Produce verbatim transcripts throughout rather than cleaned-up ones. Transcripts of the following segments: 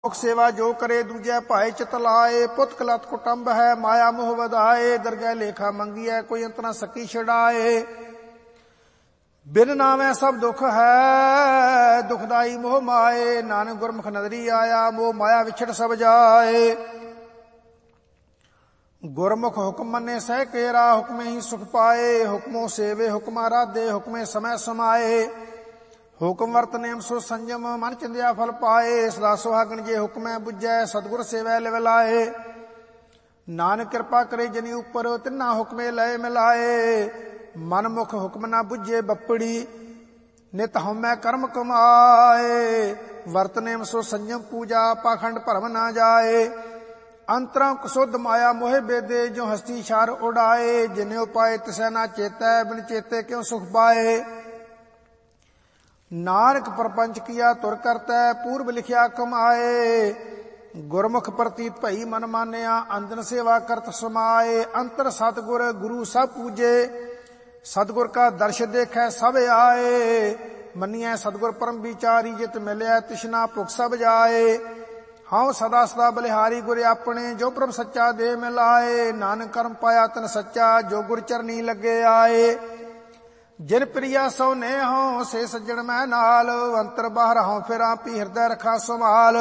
ਮੁਖ ਸੇਵਾ ਜੋ ਕਰੇ ਦੂਜੈ ਭਾਏ ਚਿਤ ਲਾਏ। ਪੁੱਤ ਕਲਤ ਕੁਟੰਬ ਹੈ ਮਾਇਆ ਮੋਹ ਵਧਾਏ। ਦਰਗਹਿ ਲੇਖਾ ਮੰਗੀਐ ਕੋਈ ਅੰਤ ਨਾ ਸਕੀ ਛਡਾਏ। ਬਿਨ ਨਾਮੈ ਸਭ ਦੁਖ ਹੈ ਦੁਖਦਾਈ ਮੋਹ ਮਾਏ। ਨਾਨਕ ਗੁਰਮੁਖ ਨਦਰੀ ਆਇਆ ਮੋਹ ਮਾਇਆ ਵਿਛੜ ਸਭ ਜਾਏ। ਗੁਰਮੁਖ ਹੁਕਮ ਮੰਨੇ ਸਹਿ ਕੇਰਾ ਹੁਕਮੇ ਹੀ ਸੁਖ ਪਾਏ। ਹੁਕਮੋ ਸੇਵੇ ਹੁਕਮਾ ਰਾਧੇ ਹੁਕਮੇ ਸਮੈ ਸਮਾਏ। ਹੁਕਮ ਵਰਤ ਨੇਮ ਸੋ ਸੰਜਮ ਮਨ ਚਿੰਦਿਆ ਫਲ ਪਾਏ। ਸਦਾ ਸੁਹਾਗਣ ਜੇ ਹੁਕਮੈ ਬੁੱਝੈ ਸਤਿਗੁਰ ਸੇਵੈ ਲਿਵ ਲਾਏ। ਨਾਨਕ ਕਿਰਪਾ ਕਰੇ ਜਨੀ ਉਪਰ ਤਿੰਨਾ ਹੁਕਮੇ ਲਏ ਮਿਲਾਏ। ਮਨ ਮੁਖ ਹੁਕਮ ਨਾ ਬੁੱਝੇ ਬੱਪੜੀ ਨਿਤ ਹਉਮੈ ਕਰਮ ਕਮਾਏ। ਵਰਤ ਨੇਮ ਸੋ ਸੰਜਮ ਪੂਜਾ ਪਾਖੰਡ ਭਰਮ ਨਾ ਜਾਏ। ਅੰਤਰਾਂ ਕੁਸੁਧ ਮਾਇਆ ਮੋਹਿ ਬੇਦੇ ਜੋ ਹਸਤੀ ਛਾਰ ਉਡਾਏ। ਜਿਨੇ ਉਪਾਏ ਤਿਸੈ ਨਾ ਚੇਤੈ ਬਿਨ ਚੇਤੇ ਕਿਉ ਸੁਖ ਪਾਏ। ਨਾਨਕ ਪਰਪੰਚ ਕੀਆ ਤੁਰ ਕਰਤੈ ਪੂਰਬ ਲਿਖਿਆ ਕਮਾਏ। ਗੁਰਮੁਖ ਪ੍ਰਤੀਤ ਭਈ ਮਨ ਮਾਨਿਆ ਅੰਦਨ ਸੇਵਾ ਕਰਤ ਸਮਾਏ। ਅੰਤਰ ਸਤਿਗੁਰ ਗੁਰੂ ਸਭ ਪੂਜੇ ਸਤਿਗੁਰ ਕਾ ਦਰਸ਼ ਦੇਖੈ ਸਭ ਆਏ। ਮੰਨੀਐ ਸਤਿਗੁਰ ਪਰਮ ਵਿਚਾਰੀ ਜਿਤ ਮਿਲਿਆ ਤਿਸ਼ਨਾ ਭੁਖ ਸਭ ਜਾਏ। ਹਉ ਸਦਾ ਸਦਾ ਬਲਿਹਾਰੀ ਗੁਰ ਆਪਣੇ ਜੋ ਪ੍ਰਭ ਸੱਚਾ ਦੇ ਮਿਲਾਏ। ਨਾਨਕ ਕਰਮ ਪਾਇਆ ਤਨ ਸੱਚਾ ਜੋ ਗੁਰ ਚਰਨੀ ਲੱਗੇ ਆਏ। ਜਿਨ ਪ੍ਰਿਆ ਸੋ ਨੇਹੋ ਸੇ ਸੱਜਣ ਮੈਂ ਨਾਲ। ਅੰਤਰ ਬਾਹਰ ਹਉ ਫਿਰਾਂ ਪੀ ਹਿਰਦੈ ਰਖਾ ਸੰਭਾਲ।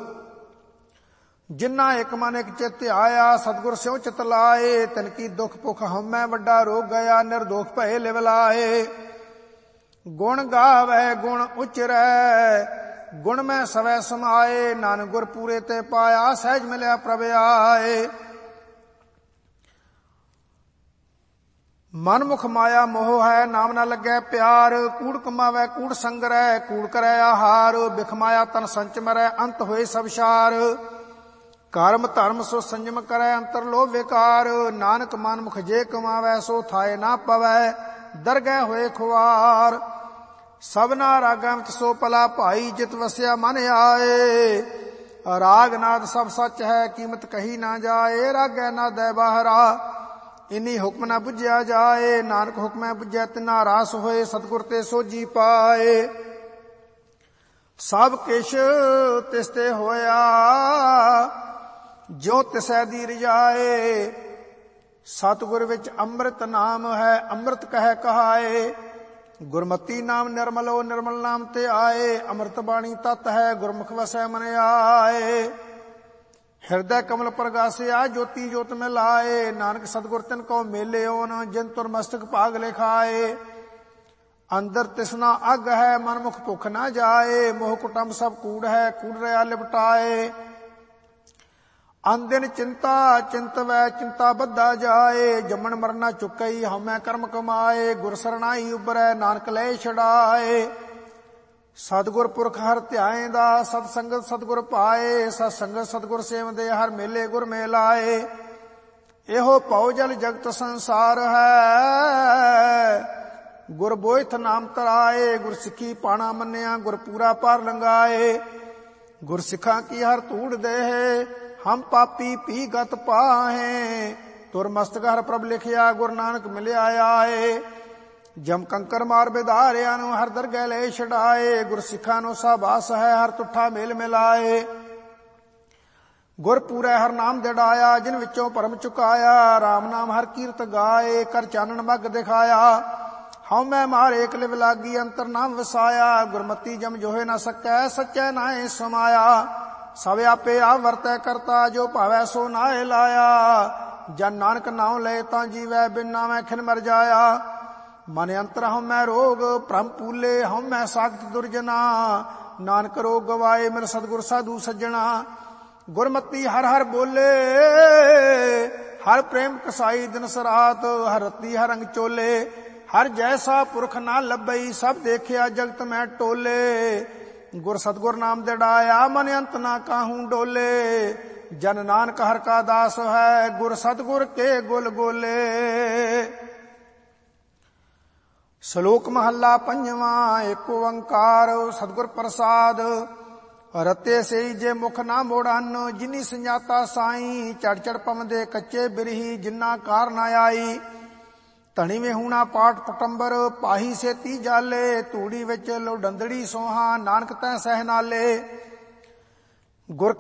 ਜਿਨ੍ਹਾਂ ਇੱਕ ਮਨ ਇੱਕ ਚਿਤ ਆਇਆ ਸਤਿਗੁਰ ਸਿਉ ਚਿਤ ਲਾਏ। ਤਿਨ ਕੀ ਦੁਖ ਭੁਖ ਹਉਮੈ ਵੱਡਾ ਰੋਗ ਗਿਆ ਨਿਰਦੋਖ ਭਏ ਲਿਵ ਲਾਏ। ਗੁਣ ਗਾਵੈ ਗੁਣ ਉਚਰੈ ਗੁਣ ਮੈਂ ਸਵੈ ਸਮਾਏ। ਨਾਨਕ ਗੁਰ ਪੂਰੇ ਤੇ ਪਾਇਆ ਸਹਿਜ ਮਿਲਿਆ ਪ੍ਰਭ ਆਏ। ਮਨ ਮੁਖ ਮਾਇਆ ਮੋਹ ਹੈ ਨਾਮ ਨਾ ਲੱਗੈ ਪਿਆਰ। ਕੂੜ ਕਮਾਵੈ ਕੂੜ ਸੰਗਰੈ ਕੂੜ ਕਰੈ ਆਹਾਰ। ਬਿਖ ਮਾਇਆ ਤਨ ਸੰਚ ਮਰੈ ਅੰਤ ਹੋਏ ਸਭ ਸਾਰ। ਕਰਮ ਧਰਮ ਸੋ ਸੰਜਮ ਕਰੈ ਅੰਤਰ ਲੋਭ ਵਿਕਾਰ। ਨਾਨਕ ਮਨ ਮੁਖ ਜੇ ਕਮਾਵੈ ਸੋ ਥਾਏ ਨਾ ਪਵੈ ਦਰਗਹਿ ਹੋਏ ਖੁਆਰ। ਸਭਨਾ ਰਾਗਾਂ ਵਿੱਚ ਸੋ ਪਲਾ ਭਾਈ ਜਿਤ ਵਸਿਆ ਮਨ ਆਏ। ਰਾਗ ਨਾਦ ਸਭ ਸੱਚ ਹੈ ਕੀਮਤ ਕਹੀ ਨਾ ਜਾਏ। ਰਾਗੈ ਨਾਦੈ ਬਾਹਰਾ ਇਨੀ ਹੁਕਮ ਨਾ ਬੁੱਝਿਆ ਜਾਏ। ਨਾਨਕ ਹੁਕਮੈ ਬੁੱਝੈ ਤਿਨਾ ਰਾਸ ਹੋਏ ਸਤਿਗੁਰ ਤੇ ਸੋਝੀ ਪਾਏ। ਸਭ ਕਿਛ ਤਿਸ ਤੇ ਹੋਇਆ ਜੋ ਤਿਸੈ ਦੀ ਰਜਾਏ। ਸਤਿਗੁਰ ਵਿੱਚ ਅੰਮ੍ਰਿਤ ਨਾਮ ਹੈ ਅੰਮ੍ਰਿਤ ਕਹਿ ਕਹਾਏ। ਗੁਰਮਤੀ ਨਾਮ ਨਿਰਮਲੋ ਨਿਰਮਲ ਨਾਮ ਤੇ ਆਏ। ਅੰਮ੍ਰਿਤ ਬਾਣੀ ਤਤ ਹੈ ਗੁਰਮੁਖ ਵਸੈ ਮਨ ਆਏ। ਹਿਰਦੈ ਕਮਲ ਪ੍ਰਗਾਸਿਆ ਜੋਤੀ ਜੋਤ ਮੈਂ ਲਾਏ। ਨਾਨਕ ਸਤਿਗੁਰ ਤਿਨ ਕੋ ਮੇਲੇ ਓਨ ਜਿਨ ਤੁਰ ਮਸਤਕ ਭਾਗ ਲਿਖਾਏ। ਅੰਦਰ ਤਿਸਨਾ ਅਗ ਹੈ ਮਨ ਮੁਖ ਭੁਖ ਨਾ ਜਾਏ। ਮੋਹ ਕੁਟੰਬ ਸਭ ਕੂੜ ਹੈ ਕੂੜ ਰਿਆ ਲਿਪਟਾਏ। ਅੰਦਿਨ ਚਿੰਤਾ ਚਿੰਤਵੈ ਚਿੰਤਾ ਬੱਧਾ ਜਾਏ। ਜੰਮਣ ਮਰਨਾ ਚੁੱਕਈ ਹਉਮੈ ਕਰਮ ਕਮਾਏ। ਗੁਰ ਸਰਣਾਈ ਉਬਰੈ ਨਾਨਕ ਲੈ ਛਡਾਏ। ਸਤਿਗੁਰ ਪੁਰਖ ਹਰ ਧਿਆਏਂਦਾ ਸਤ ਸੰਗਤ ਸਤਿਗੁਰ ਪਾਏ। ਸਤ ਸੰਗਤ ਸਤਿਗੁਰ ਸੇਵਦੇ ਹਰ ਮੇਲੇ ਗੁਰ ਮੇਲਾਏ। ਇਹੋ ਭਉ ਜਲ ਜਗਤ ਸੰਸਾਰ ਹੈ ਗੁਰ ਬੋਇਥ ਨਾਮ ਤਰਾਏ। ਗੁਰ ਸਿੱਖੀ ਪਾਣਾ ਮੰਨਿਆ ਗੁਰ ਪੂਰਾ ਪਾਰ ਲੰਗਾਏ। ਗੁਰ ਸਿੱਖਾਂ ਕੀ ਹਰ ਧੂੜ ਦੇਹ ਹਮ ਪਾਪੀ ਪੀ ਗਤ ਪਾਹੇ। ਤੁਰ ਮਸਤਕ ਹਰ ਪ੍ਰਭ ਲਿਖਿਆ ਗੁਰ ਨਾਨਕ ਮਿਲਿਆ ਆਏ। ਜਮ ਕੰਕਰ ਮਾਰ ਬਿਧਾਰਿਆਂ ਨੂੰ ਹਰ ਦਰਗਹਿ ਲੈ ਛਡਾਏ। ਗੁਰ ਸਿੱਖਾਂ ਨੂੰ ਸਾਬਾਸ ਹੈ ਹਰ ਤੁਠਾ ਮੇਲ ਮਿਲਾਏ। ਗੁਰ ਪੂਰੈ ਹਰ ਨਾਮ ਜੜਾਇਆ ਜਿਨ ਵਿੱਚੋਂ ਭਰਮ ਚੁਕਾਇਆ। ਰਾਮ ਨਾਮ ਹਰ ਕੀਰਤ ਗਾਏ ਕਰ ਚਾਨਣ ਮਗ ਦਿਖਾਇਆ। ਹਉਮੈ ਮਾਰੇ ਕਲਿਵ ਲਾਗੀ ਅੰਤਰ ਨਾਮ ਵਸਾਇਆ। ਗੁਰਮਤੀ ਜਮ ਜੋਹੇ ਨਾ ਸਕੈ ਸੱਚੈ ਨਾਏ ਸਮਾਇਆ। ਸਭ ਆਪੇ ਆਪ ਵਰਤੈ ਕਰਤਾ ਜੋ ਭਾਵੈ ਸੋ ਨਾਏ ਲਾਇਆ। ਜਨ ਨਾਨਕ ਨਾਉ ਲਏ ਤਾਂ ਜੀਵੈ ਬਿਨ ਨਾਮੈ ਖਿਨ ਮਰ ਜਾਇਆ। ਮਨ ਅੰਤਰ ਹਉਮੈ ਰੋਗ ਭ੍ਰਮ ਪੂਲੇ ਹਉਮੈ ਸਾਖਤ ਦੁਰਜਨਾ। ਨਾਨਕ ਰੋਗ ਗਵਾਏ ਮੇਰ ਸਤਿਗੁਰ ਸਾਧੂ ਸੱਜਣਾ। ਗੁਰਮਤੀ ਹਰ ਹਰ ਬੋਲੇ ਹਰ ਪ੍ਰੇਮ ਕਸਾਈ ਦਿਨ ਸਰਾਤ। ਹਰ ਰਤੀ ਹਰ ਰੰਗ ਚੋਲੇ ਹਰ ਜੈਸਾ ਪੁਰਖ ਨਾ ਲੱਭਈ। ਸਭ ਦੇਖਿਆ ਜਗਤ ਮੈਂ ਟੋਲੇ। ਗੁਰ ਸਤਿਗੁਰ ਨਾਮ ਦਿੜਾਇਆ ਮਨ ਅੰਤ ਨਾ ਕਾਹੂ ਡੋਲੇ। ਜਨ ਨਾਨਕ ਹਰ ਕਾ ਦਾਸ ਹੈ ਗੁਰ ਸਤਿਗੁਰ ਕੇ ਗੁਲ ਗੋਲੇ। ਸ਼ਲੋਕ ਮਹੱਲਾ ਪੰਜਵਾਂ। ਏਕ ਓੰਕਾਰ ਸਤਿਗੁਰ ਪ੍ਰਸਾਦ। ਰਤੇ ਸਈ ਜੇ ਮੁਖ ਨਾ ਮੋੜਨ ਜਿਨੀ ਸੰਜਾਤਾ ਸਾਈ। ਚੜ ਚੜ ਪਵੰਦੇ ਕੱਚੇ ਬਿਰਹੀ ਜਿਨਾ ਕਾਰ ਨਾ ਆਈ। ਧਣੀ ਵਿਹੂਣਾ ਪਾਠ ਪਟੰਬਰ ਪਾਹੀ ਸੇਤੀ ਜਾਲੇ। ਤੂੜੀ ਵਿੱਚ ਲੋਡੰਦੜੀ ਸੋਹਾ ਨਾਨਕ ਤੈ ਸਹਿ ਨਾਲੇ। ਗੁਰ